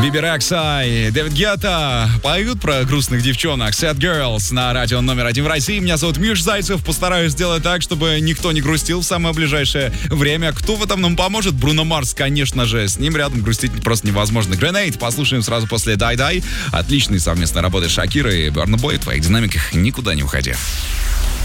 Биби Рекса и Дэвид Гетта поют про грустных девчонок. Sad Girls на радио номер 1 в России. Меня зовут Миш Зайцев. Постараюсь сделать так, чтобы никто не грустил в самое ближайшее время. Кто в этом нам поможет? Бруно Марс, конечно же. С ним рядом грустить просто невозможно. Grenade послушаем сразу после Die Die. Отличной совместной работы Шакиры и Burna Boy. В твоих динамиках никуда не уходи.